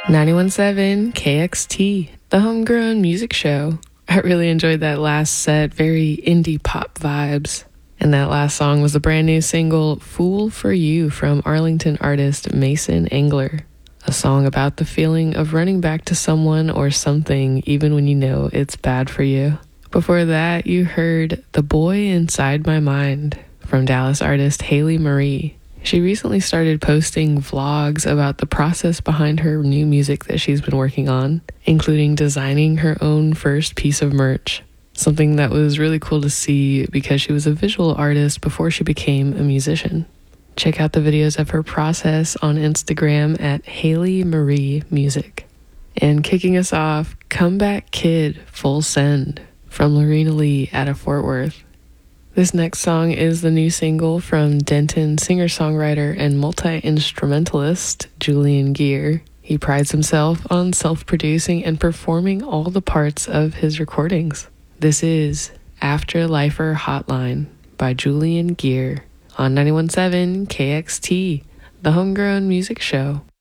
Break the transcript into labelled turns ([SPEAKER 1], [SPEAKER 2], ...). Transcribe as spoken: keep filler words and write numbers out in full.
[SPEAKER 1] ninety-one point seven K X T, the Homegrown Music Show. I really enjoyed that last set, very indie pop vibes. And that last song was the brand new single, Fool for You, from Arlington artist Mason Engler. A song about the feeling of running back to someone or something even when you know it's bad for you. Before that, you heard The Boy Inside My Mind from Dallas artist Haley Marie. She recently started posting vlogs about the process behind her new music that she's been working on, including designing her own first piece of merch. Something that was really cool to see because she was a visual artist before she became a musician. Check out the videos of her process on Instagram at Haley Marie Music. And kicking us off, Comeback Kid Full Send from Lorena Lee out of Fort Worth. This next song is the new single from Denton singer-songwriter and multi-instrumentalist Julian Gear. He prides himself on self-producing and performing all the parts of his recordings. This is After Lifer Hotline by Julian Gear on ninety-one point seven K X T, the Homegrown Music Show.